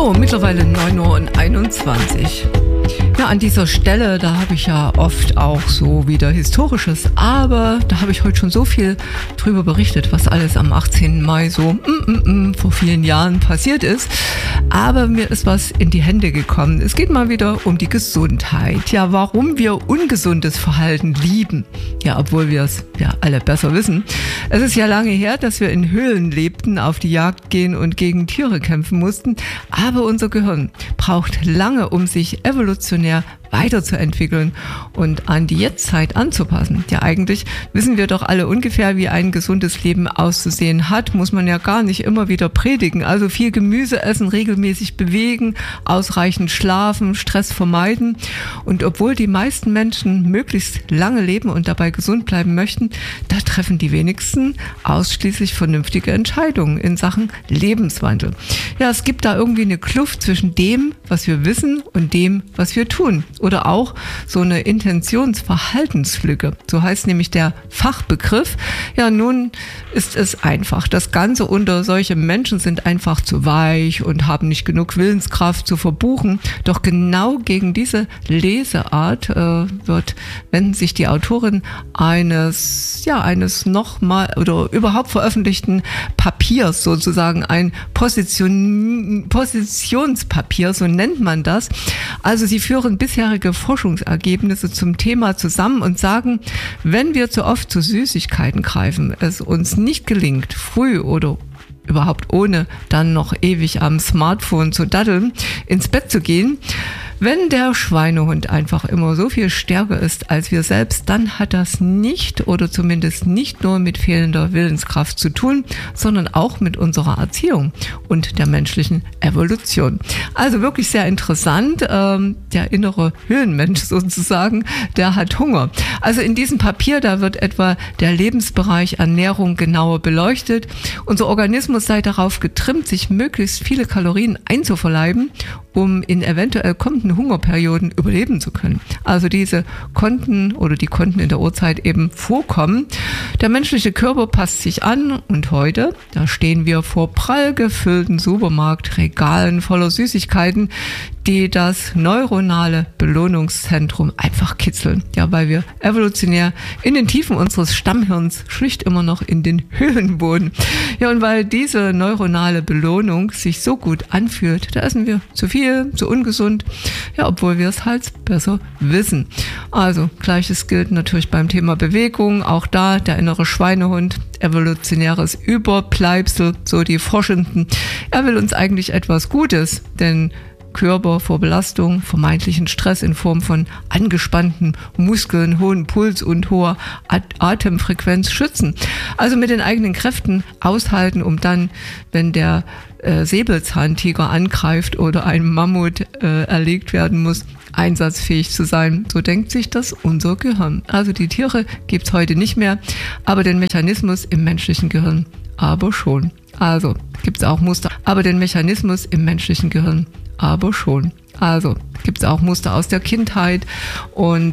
So, mittlerweile 9:21 Uhr. Ja, an dieser Stelle, da habe ich ja oft auch so wieder Historisches, aber da habe ich heute schon so viel drüber berichtet, was alles am 18. Mai so vor vielen Jahren passiert ist. Aber mir ist was in die Hände gekommen. Es geht mal wieder um die Gesundheit. Ja, warum wir ungesundes Verhalten lieben. Ja, obwohl wir es ja alle besser wissen. Es ist ja lange her, dass wir in Höhlen lebten, auf die Jagd gehen und gegen Tiere kämpfen mussten. Aber unser Gehirn braucht lange, um sich evolutionär weiterzuentwickeln und an die Jetztzeit anzupassen. Ja, eigentlich wissen wir doch alle ungefähr, wie ein gesundes Leben auszusehen hat, muss man ja gar nicht immer wieder predigen. Also viel Gemüse essen, regelmäßig bewegen, ausreichend schlafen, Stress vermeiden. Und obwohl die meisten Menschen möglichst lange leben und dabei gesund bleiben möchten, da treffen die wenigsten ausschließlich vernünftige Entscheidungen in Sachen Lebenswandel. Ja, es gibt da irgendwie eine Kluft zwischen dem, was wir wissen und dem, was wir tun. Oder auch so eine Intentionsverhaltenslücke. So heißt nämlich der Fachbegriff. Ja, nun ist es einfach. Das Ganze unter solche Menschen sind einfach zu weich und haben nicht genug Willenskraft zu verbuchen. Doch genau gegen diese Leseart wenden sich die Autorin eines nochmal oder überhaupt veröffentlichten Papiers, sozusagen ein Positionspapier, so nennt man das. Also sie führen bisherige Forschungsergebnisse zum Thema zusammen und sagen, wenn wir zu oft zu Süßigkeiten greifen, es uns nicht gelingt, früh oder überhaupt ohne dann noch ewig am Smartphone zu daddeln, ins Bett zu gehen. Wenn der Schweinehund einfach immer so viel stärker ist als wir selbst, dann hat das nicht oder zumindest nicht nur mit fehlender Willenskraft zu tun, sondern auch mit unserer Erziehung und der menschlichen Evolution. Also wirklich sehr interessant. Der innere Höhlenmensch sozusagen, der hat Hunger. Also in diesem Papier, da wird etwa der Lebensbereich Ernährung genauer beleuchtet. Unser Organismus sei darauf getrimmt, sich möglichst viele Kalorien einzuverleiben, um in eventuell kommenden Hungerperioden überleben zu können. Also diese konnten in der Urzeit eben vorkommen. Der menschliche Körper passt sich an und heute, da stehen wir vor prall gefüllten Supermarktregalen voller Süßigkeiten, die das neuronale Belohnungszentrum einfach kitzeln. Ja, weil wir evolutionär in den Tiefen unseres Stammhirns schlicht immer noch in den Höhlen wohnen. Ja, und weil diese neuronale Belohnung sich so gut anfühlt, da essen wir zu viel, zu ungesund, ja, obwohl wir es halt besser wissen. Also, Gleiches gilt natürlich beim Thema Bewegung. Auch da der innere Schweinehund, evolutionäres Überbleibsel, so die Forschenden. Er will uns eigentlich etwas Gutes, denn Körper vor Belastung, vermeintlichen Stress in Form von angespannten Muskeln, hohen Puls und hoher Atemfrequenz schützen. Also mit den eigenen Kräften aushalten, um dann, wenn der Säbelzahntiger angreift oder ein Mammut erlegt werden muss, einsatzfähig zu sein. So denkt sich das unser Gehirn. Also die Tiere gibt's heute nicht mehr, aber den Mechanismus im menschlichen Gehirn aber schon. Also gibt's auch Muster, aber den Mechanismus im menschlichen Gehirn aber schon. Also gibt es auch Muster aus der Kindheit und